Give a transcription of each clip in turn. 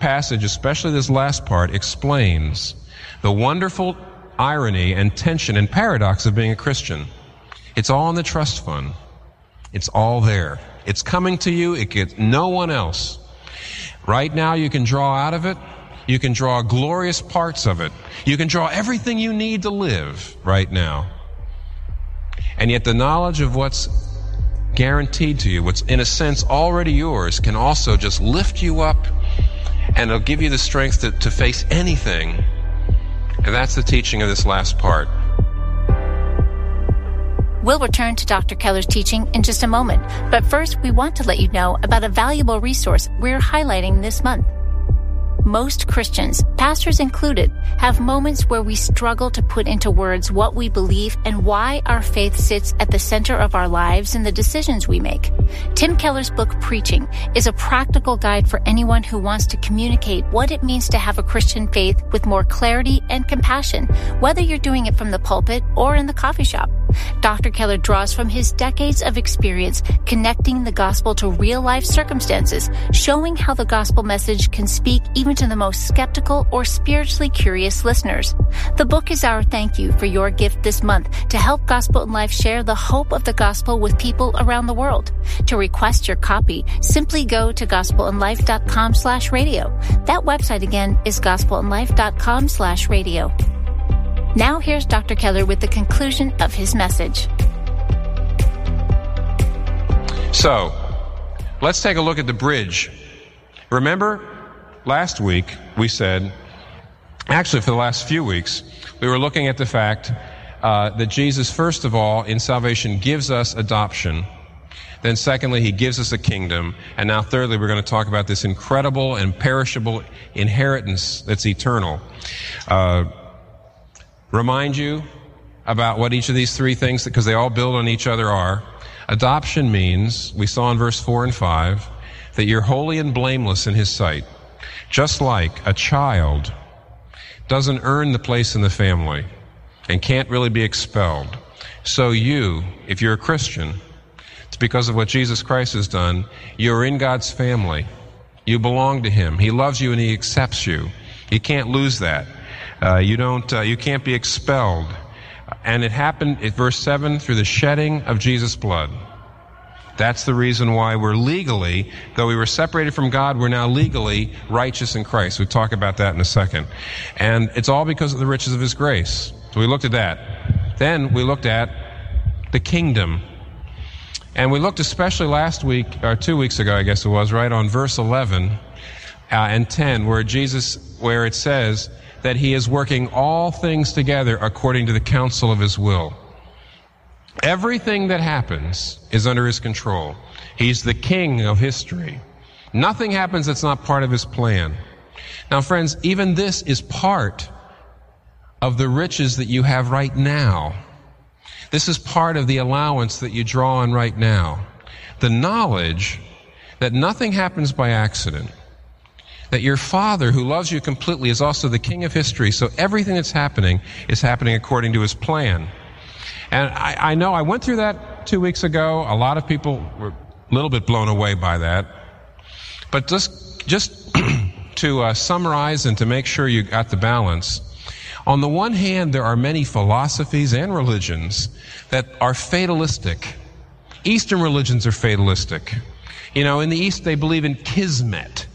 passage, especially this last part, explains the wonderful irony and tension and paradox of being a Christian. It's all in the trust fund. It's all there. It's coming to you. It gets no one else. Right now you can draw out of it. You can draw glorious parts of it. You can draw everything you need to live right now. And yet the knowledge of what's guaranteed to you, what's in a sense already yours, can also just lift you up, and it'll give you the strength to face anything. And that's the teaching of this last part. We'll return to Dr. Keller's teaching in just a moment, but first we want to let you know about a valuable resource we're highlighting this month. Most Christians, pastors included, have moments where we struggle to put into words what we believe and why our faith sits at the center of our lives and the decisions we make. Tim Keller's book, Preaching, is a practical guide for anyone who wants to communicate what it means to have a Christian faith with more clarity and compassion, whether you're doing it from the pulpit or in the coffee shop. Dr. Keller draws from his decades of experience connecting the gospel to real-life circumstances, showing how the gospel message can speak even to the most skeptical or spiritually curious listeners. The book is our thank you for your gift this month to help Gospel in Life share the hope of the gospel with people around the world. To request your copy, simply go to gospelinlife.com/radio. That website again is gospelinlife.com/radio. Now here's Dr. Keller with the conclusion of his message. So, let's take a look at the bridge. Remember, last week we said, actually for the last few weeks, we were looking at the fact that Jesus, first of all, in salvation gives us adoption. Then secondly, he gives us a kingdom. And now thirdly, we're going to talk about this incredible and perishable inheritance that's eternal. Remind you about what each of these three things, because they all build on each other, are. Adoption means, we saw in verse 4 and 5, that you're holy and blameless in his sight. Just like a child doesn't earn the place in the family and can't really be expelled. So you, if you're a Christian, it's because of what Jesus Christ has done, you're in God's family. You belong to him. He loves you and he accepts you. You can't lose that. You can't be expelled. And it happened at verse 7 through the shedding of Jesus' blood. That's the reason why we're legally, though we were separated from God, we're now legally righteous in Christ. We'll talk about that in a second. And it's all because of the riches of his grace. So we looked at that. Then we looked at the kingdom. And we looked especially last week, or 2 weeks ago, I guess it was, right, on verse 11 and 10, where it says that he is working all things together according to the counsel of his will. Everything that happens is under his control. He's the king of history. Nothing happens that's not part of his plan. Now, friends, even this is part of the riches that you have right now. This is part of the allowance that you draw on right now. The knowledge that nothing happens by accident. That your Father, who loves you completely, is also the king of history. So everything that's happening is happening according to his plan. And I know I went through that 2 weeks ago. A lot of people were a little bit blown away by that. But just to summarize and to make sure you got the balance, on the one hand, there are many philosophies and religions that are fatalistic. Eastern religions are fatalistic. You know, in the East, they believe in kismet,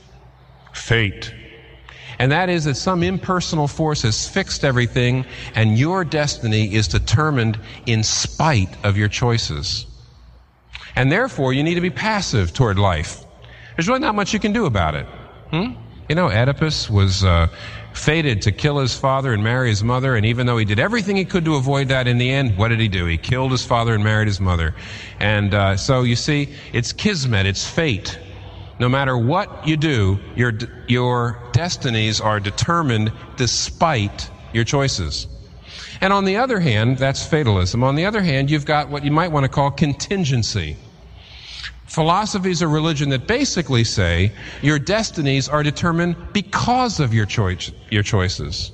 fate. And that is that some impersonal force has fixed everything, and your destiny is determined in spite of your choices. And therefore, you need to be passive toward life. There's really not much you can do about it. You know, Oedipus was fated to kill his father and marry his mother, and even though he did everything he could to avoid that, in the end, what did he do? He killed his father and married his mother. And so you see, it's kismet, it's fate. No matter what you do, your destinies are determined despite your choices. And on the other hand, that's fatalism. On the other hand, you've got what you might want to call contingency. Philosophies of religion that basically say your destinies are determined because of your choices.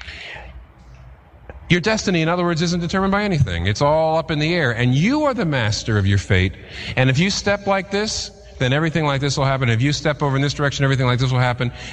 Your destiny, in other words, isn't determined by anything. It's all up in the air, and you are the master of your fate. And if you step like this, then everything like this will happen. If you step over in this direction, everything like this will happen.